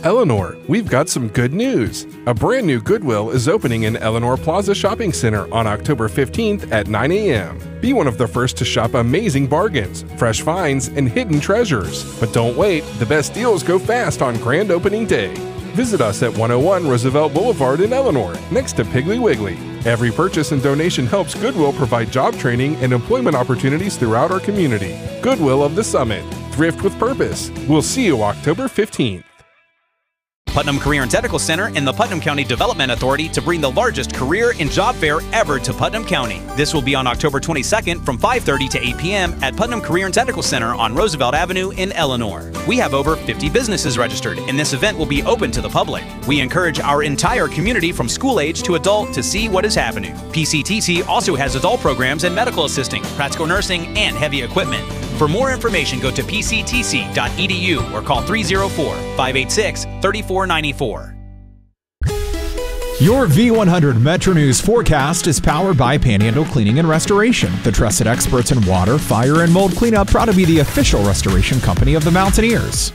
Eleanor, we've got some good news. A brand new Goodwill is opening in Eleanor Plaza Shopping Center on October 15th at 9 a.m. Be one of the first to shop amazing bargains, fresh finds, and hidden treasures. But don't wait, the best deals go fast on grand opening day. Visit us at 101 Roosevelt Boulevard in Eleanor, next to Piggly Wiggly. Every purchase and donation helps Goodwill provide job training and employment opportunities throughout our community. Goodwill of the Summit. Thrift with purpose. We'll see you October 15th. Putnam Career and Technical Center and the Putnam County Development Authority to bring the largest career and job fair ever to Putnam County. This will be on October 22nd from 5:30 to 8 p.m. at Putnam Career and Technical Center on Roosevelt Avenue in Eleanor. We have over 50 businesses registered, and this event will be open to the public. We encourage our entire community from school age to adult to see what is happening. PCTC also has adult programs and medical assisting, practical nursing, and heavy equipment. For more information, go to pctc.edu or call 304-586-3494. Your V100 Metro News forecast is powered by Panhandle Cleaning and Restoration, the trusted experts in water, fire, and mold cleanup, proud to be the official restoration company of the Mountaineers.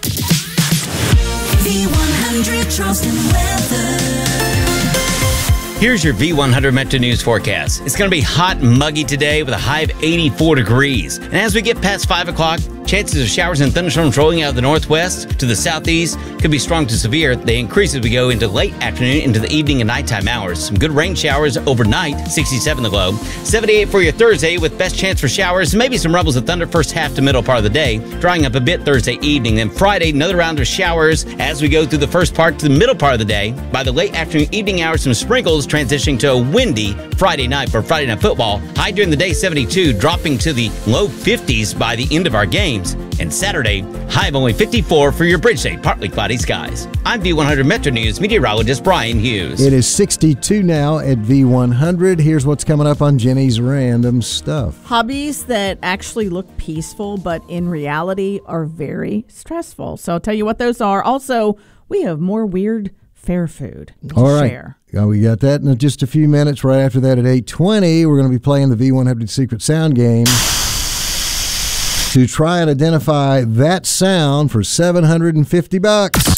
V100 Charleston weather. Here's your V100 Metro News forecast. It's going to be hot and muggy today with a high of 84 degrees. And as we get past 5 o'clock, chances of showers and thunderstorms rolling out of the northwest to the southeast could be strong to severe. They increase as we go into late afternoon, into the evening and nighttime hours. Some good rain showers overnight, 67 the low. 78 for your Thursday with best chance for showers, maybe some rumbles of thunder first half to middle part of the day, drying up a bit Thursday evening. Then Friday, another round of showers as we go through the first part to the middle part of the day. By the late afternoon, evening hours, some sprinkles, transitioning to a windy Friday night for Friday Night Football. High during the day, 72, dropping to the low 50s by the end of our games. And Saturday, high of only 54 for your bridge day, partly cloudy skies. I'm V100 Metro News meteorologist Brian Hughes. It is 62 now at V100. Here's what's coming up on Jenny's Random Stuff. Hobbies that actually look peaceful, but in reality are very stressful. So I'll tell you what those are. Also, we have more weird fair food to share. We got that in just a few minutes. Right after that at 8:20, we're going to be playing the V100 Secret Sound game to try and identify that sound for $750.